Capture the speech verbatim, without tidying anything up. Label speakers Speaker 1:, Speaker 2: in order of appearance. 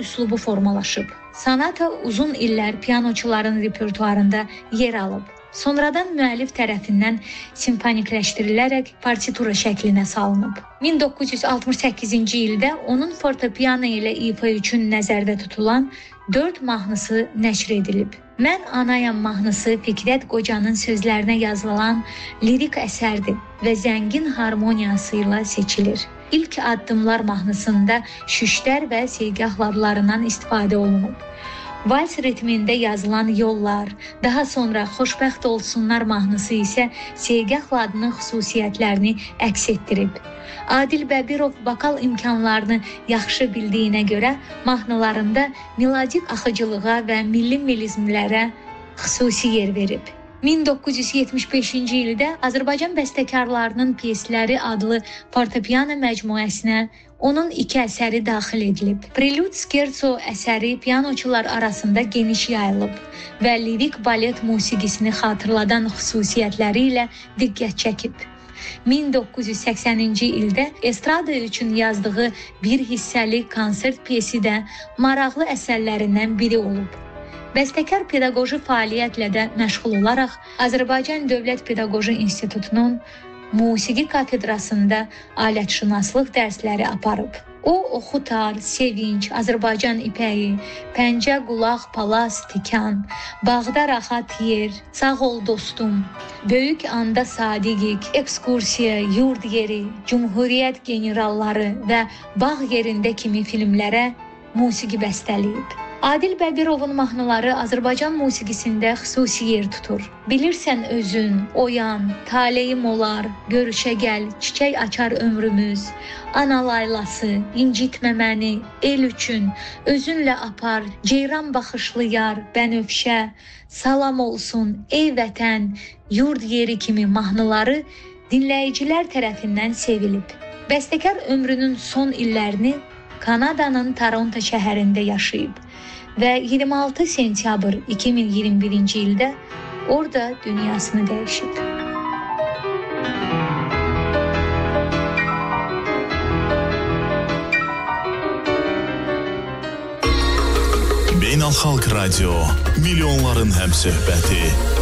Speaker 1: üslubu formalaşıb. Sonata uzun illər pianoçuların repertuarında yer alıb. Sonradan müəllif tərəfindən simfonikləşdirilərək partitura şəklinə salınıb. min doqquz yüz altmış səkkizinci ildə onun fortepiano ilə ifa üçün nəzərdə tutulan dörd mahnısı nəşr edilib. Mən Anayam mahnısı Fikrət Qocanın sözlərinə yazılan lirik əsərdir və zəngin harmoniyası ilə seçilir. İlk addımlar mahnısında şüşlər və segah ladlarından istifadə olunub. Vals ritmində yazılan Yollar, daha sonra Xoşbəxt olsunlar mahnısı isə segah ladının xüsusiyyətlərini əks etdirib. Adil Bəbirov vokal imkanlarını yaxşı bildiyinə görə mahnılarında melodik axıcılığa və milli melizmlərə xüsusi yer verib. min doqquz yüz yetmiş beşinci ildə Azərbaycan bəstəkarlarının pyesləri adlı fortepiano məcmuəsinə onun iki əsəri daxil edilib. Prelude Scherzo əsəri pianoçular arasında geniş yayılıb və lirik balet musiqisini xatırladan xüsusiyyətləri ilə diqqət çəkib. min doqquz yüz səksəninci ildə estrada üçün yazdığı bir hissəli konsert pyesi də maraqlı əsərlərindən biri olub. Bəstəkar pedaqoji fəaliyyətlə də məşğul olaraq Azərbaycan Dövlət Pedaqoji İnstitutunun musiqi kafedrasında alətşünaslıq dərsləri aparıb. O, Oxutar, Sevinç, Azərbaycan İpəyi, Pəncə, Qulaq, Palas, Tikan, Bağda Rahat Yer, Sağ ol dostum, Böyük anda Sadiqik, Ekskursiya, Yurd yeri, Cumhuriyyət generalları və Bağ yerində kimi filmlərə musiqi bəstələyib. Adil Bəbirovun mahnıları Azərbaycan musiqisində xüsusi yer tutur. Bilirsən özün, Oyan, Taleyim olar, Görüşə gəl, Çiçək açar ömrümüz, Ana laylası, İncitmə məni, El üçün, Özünlə apar, Ceyran baxışlı yar, Bənövşə, Salam olsun, Ey vətən, Yurd yeri kimi mahnıları dinləyicilər tərəfindən sevilib. Bəstəkar ömrünün son illərini Kanadanın Toronto şəhərində yaşayıb və iyirmi altı sentyabr iki min iyirmi birinci ildə orada dünyasını dəyişib.
Speaker 2: Beynəlxalq Radio, milyonların həmsöhbəti.